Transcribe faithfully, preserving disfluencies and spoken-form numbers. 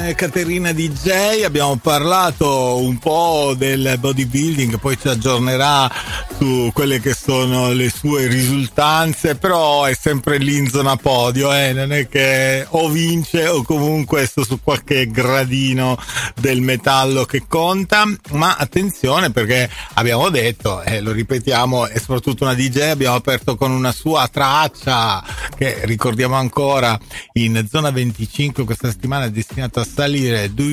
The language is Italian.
Caterina D J, abbiamo parlato un po' del bodybuilding, poi ci aggiornerà su quelle che sono le sue risultanze, però è sempre lì in zona podio, eh? Non è che o vince o comunque sto su qualche gradino del metallo che conta, ma attenzione perché abbiamo detto, e eh, lo ripetiamo, è soprattutto una D J, abbiamo aperto con una sua traccia che ricordiamo ancora in zona venticinque questa settimana è destinata a salire, Do